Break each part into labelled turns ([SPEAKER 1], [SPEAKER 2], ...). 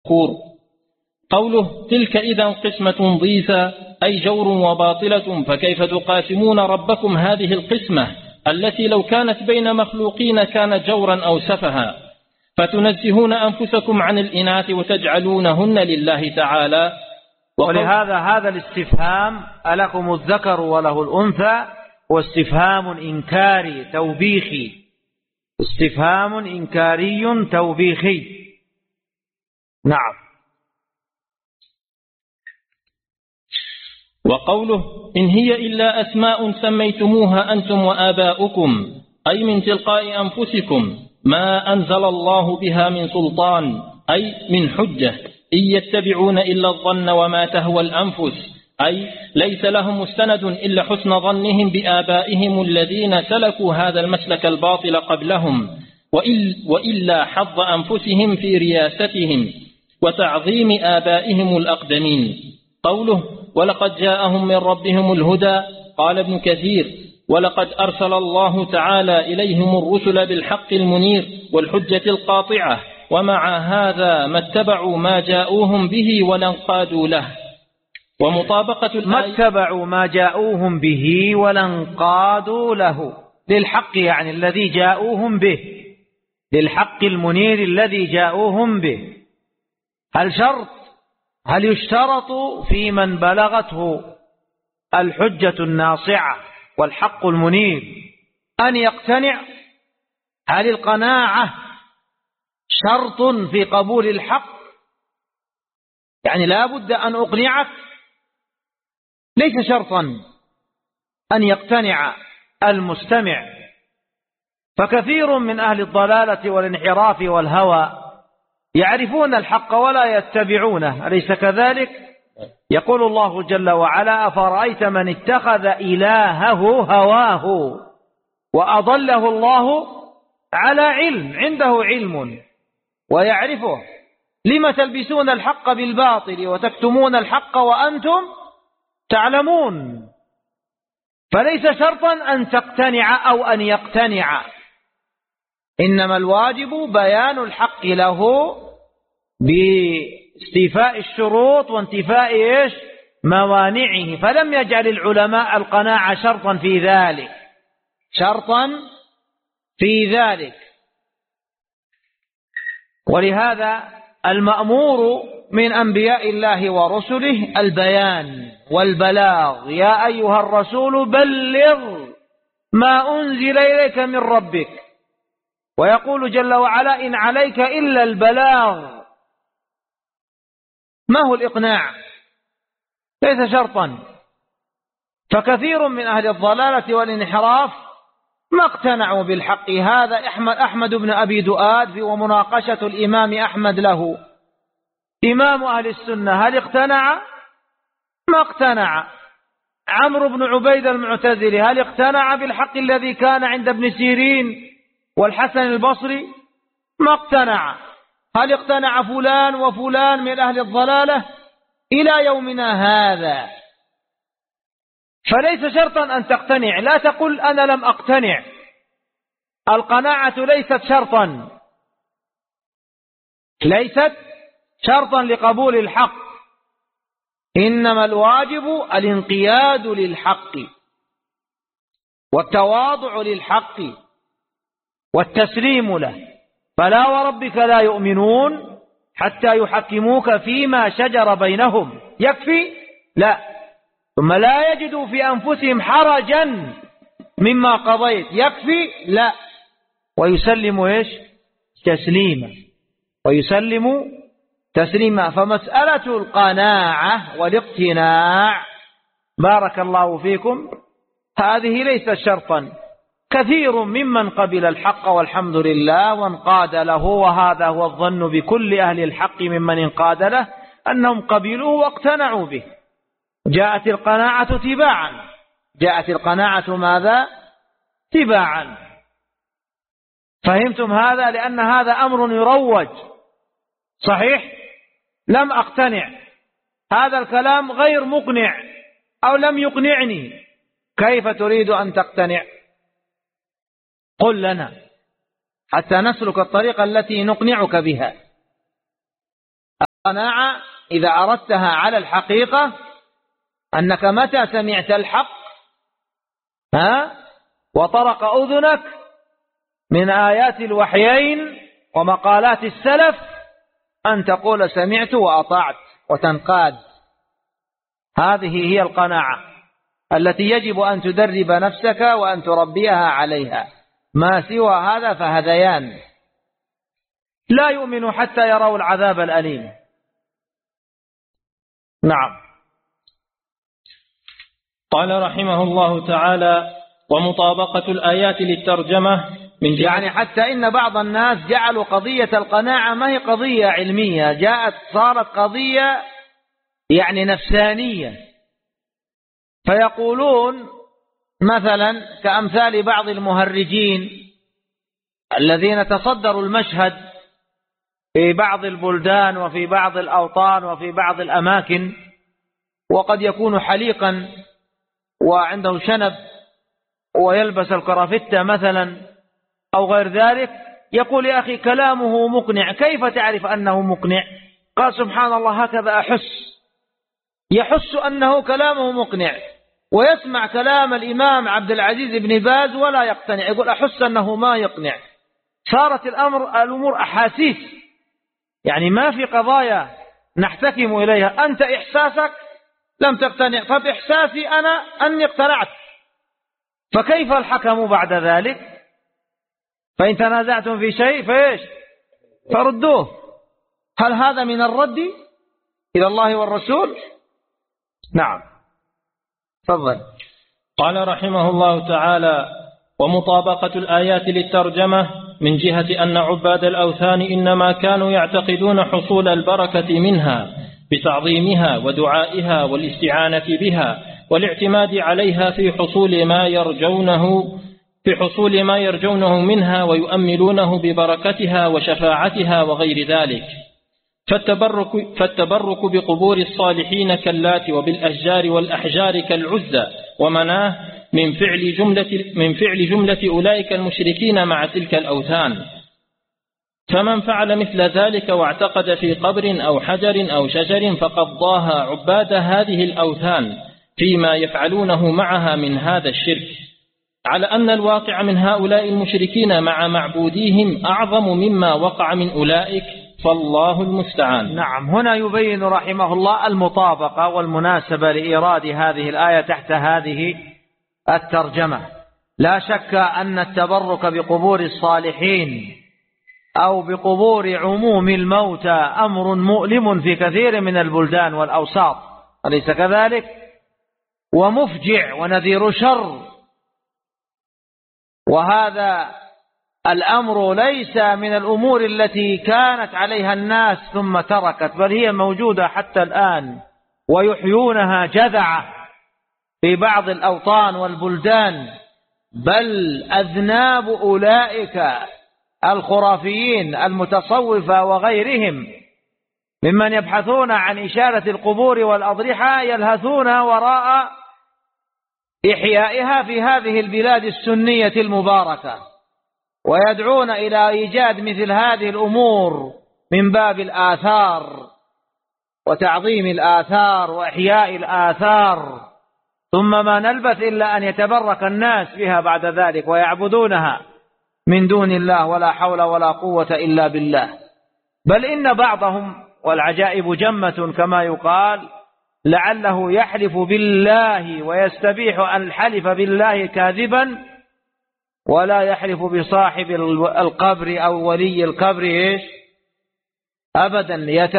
[SPEAKER 1] قوله تلك إذا قسمة ضيزى أي جور وباطلة، فكيف تقاسمون ربكم هذه القسمة التي لو كانت بين مخلوقين كانت جورا أو سفها، فتنزهون أنفسكم عن الإناث وتجعلونهن لله تعالى.
[SPEAKER 2] ولهذا هذا الاستفهام ألكم الذكر وله الأنثى واستفهام إنكاري توبيخي، استفهام إنكاري توبيخي. نعم.
[SPEAKER 1] وقوله إن هي إلا أسماء سميتموها أنتم وآباؤكم أي من تلقاء أنفسكم ما أنزل الله بها من سلطان أي من حجة، إن يتبعون إلا الظن وما تهوى الأنفس أي ليس لهم مستند إلا حسن ظنهم بآبائهم الذين سلكوا هذا المسلك الباطل قبلهم، وإلا حظ أنفسهم في رياستهم وتعظيم آبائهم الأقدمين. قوله ولقد جاءهم من ربهم الهدى، قال ابن كثير ولقد أرسل الله تعالى إليهم الرسل بالحق المنير والحجة القاطعة، ومع هذا ما اتبعوا ما جاءوهم به ولا انقادوا له. ومطابقة
[SPEAKER 2] ما اتبعوا ما جاءوهم به ولا انقادوا له، للحق يعني الذي جاءوهم به، للحق المنير الذي جاءوهم به. هل يشترط في من بلغته الحجة الناصعة والحق المنير أن يقتنع؟ هل القناعة شرط في قبول الحق؟ يعني لا بد أن أقنعك؟ ليس شرطا أن يقتنع المستمع، فكثير من أهل الضلالة والانحراف والهوى يعرفون الحق ولا يتبعونه، أليس كذلك؟ يقول الله جل وعلا أفرأيت من اتخذ إلهه هواه وأضله الله على علم، عنده علم ويعرفه، لم تلبسون الحق بالباطل وتكتمون الحق وأنتم تعلمون. فليس شرطا أن تقتنع أو أن يقتنع، إنما الواجب بيان الحق له باستيفاء الشروط وانتفاء موانعه. فلم يجعل العلماء القناعة شرطا في ذلك. ولهذا المأمور من أنبياء الله ورسله البيان والبلاغ، يا أيها الرسول بلغ ما أنزل إليك من ربك. ويقول جل وعلا إن عليك إلا البلاغ. ما هو الإقناع؟ ليس شرطا. فكثير من أهل الضلالة والانحراف ما اقتنعوا بالحق. هذا أحمد بن أبي دؤاد ومناقشة الإمام أحمد له، إمام أهل السنة، هل اقتنع؟ ما اقتنع. عمرو بن عبيد المعتزلي هل اقتنع بالحق الذي كان عند ابن سيرين والحسن البصري؟ ما اقتنع. هل اقتنع فلان وفلان من أهل الضلالة؟ إلى يومنا هذا. فليس شرطا أن تقتنع، لا تقل أنا لم أقتنع. القناعة ليست شرطا لقبول الحق، إنما الواجب الانقياد للحق والتواضع للحق والتسليم له. فلا وربك لا يؤمنون حتى يحكموك فيما شجر بينهم. يكفي؟ لا. ثم لا يجدوا في أنفسهم حرجا مما قضيت. يكفي؟ لا. ويسلم تسليما. فمسألة القناعة والاقتناع بارك الله فيكم هذه ليست شرطا. كثير ممن قبل الحق والحمد لله وانقاد له، وهذا هو الظن بكل أهل الحق ممن انقاد له أنهم قبلوه واقتنعوا به. جاءت القناعة تباعا. جاءت القناعة ماذا؟ تباعا. فهمتم هذا؟ لأن هذا أمر يروج. صحيح؟ لم أقتنع، هذا الكلام غير مقنع أو لم يقنعني. كيف تريد أن تقتنع؟ قل لنا حتى نسلك الطريقة التي نقنعك بها. القناعة إذا أردتها على الحقيقة أنك متى سمعت الحق وطرق أذنك من آيات الوحيين ومقالات السلف أن تقول سمعت وأطعت وتنقاد. هذه هي القناعة التي يجب أن تدرب نفسك وأن تربيها عليها. ما سوى هذا فهذيان، لا يؤمن حتى يروا العذاب الأليم. نعم.
[SPEAKER 1] قال رحمه الله تعالى: ومطابقة الآيات للترجمة من
[SPEAKER 2] يعني حتى إن بعض الناس جعلوا قضية القناعة ما هي قضية علمية، صارت قضية يعني نفسانية. فيقولون مثلا كأمثال بعض المهرجين الذين تصدروا المشهد في بعض البلدان وفي بعض الأوطان وفي بعض الأماكن، وقد يكون حليقا وعنده شنب ويلبس الكرافتة مثلا أو غير ذلك، يقول يا أخي كلامه مقنع. كيف تعرف أنه مقنع؟ قال سبحان الله هكذا يحس أنه كلامه مقنع، ويسمع كلام الإمام عبد العزيز بن باز ولا يقتنع، يقول أحس أنه ما يقنع. صارت الأمور أحاسيس، يعني ما في قضايا نحتكم إليها. أنت إحساسك لم تقتنع، طب إحساسي أنا أني اقتنعت، فكيف الحكم بعد ذلك؟ فإن تنازعتم في شيء فإيش؟ فردوه. هل هذا من الرد إلى الله والرسول؟ نعم. تفضل.
[SPEAKER 1] قال رحمه الله تعالى: ومطابقة الآيات للترجمة من جهة أن عباد الأوثان إنما كانوا يعتقدون حصول البركة منها بتعظيمها ودعائها والاستعانة بها والاعتماد عليها في حصول ما يرجونه منها ويؤملونه ببركتها وشفاعتها وغير ذلك. فالتبرك بقبور الصالحين كاللات وبالأشجار والأحجار كالعزى ومناه من فعل جملة أولئك المشركين مع تلك الأوثان. فمن فعل مثل ذلك واعتقد في قبر أو حجر أو شجر فقد ضاهى عباد هذه الأوثان فيما يفعلونه معها من هذا الشرك، على أن الواقع من هؤلاء المشركين مع معبوديهم أعظم مما وقع من أولئك، فالله المستعان.
[SPEAKER 2] نعم. هنا يبين رحمه الله المطابقة والمناسبة لإيراد هذه الآية تحت هذه الترجمة. لا شك أن التبرك بقبور الصالحين أو بقبور عموم الموتى أمر مؤلم في كثير من البلدان والأوساط، أليس كذلك؟ ومفجع ونذير شر. وهذا الأمر ليس من الأمور التي كانت عليها الناس ثم تركت، بل هي موجودة حتى الآن، ويحيونها جذعة في بعض الأوطان والبلدان. بل أذناب أولئك الخرافيين المتصوفة وغيرهم ممن يبحثون عن إشارة القبور والأضرحة يلهثون وراء إحيائها في هذه البلاد السنية المباركة، ويدعون إلى إيجاد مثل هذه الأمور من باب الآثار وتعظيم الآثار وإحياء الآثار، ثم ما نلبث إلا أن يتبرك الناس بها بعد ذلك ويعبدونها من دون الله، ولا حول ولا قوة إلا بالله. بل إن بعضهم، والعجائب جمة كما يقال، لعله يحلف بالله ويستبيح أن الحلف بالله كاذبا، ولا يحلف بصاحب القبر أو ولي القبر إيش أبدا.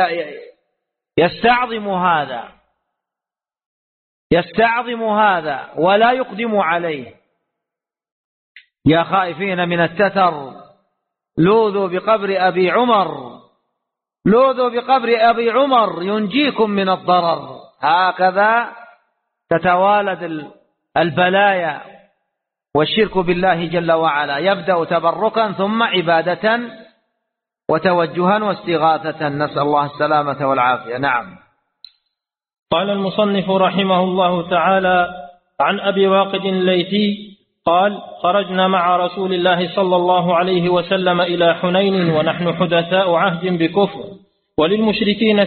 [SPEAKER 2] يستعظم هذا ولا يقدم عليه. يا خائفين من التتر لوذوا بقبر أبي عمر ينجيكم من الضرر. هكذا تتوالد البلايا والشرك بالله جل وعلا. يبدأ تبركا ثم عبادة وتوجها واستغاثة، نسأل الله السلامة والعافية. نعم.
[SPEAKER 1] قال المصنف رحمه الله تعالى: عن أبي واقد الليثي قال: خرجنا مع رسول الله صلى الله عليه وسلم إلى حنين ونحن حدثاء عهد بكفر، وللمشركين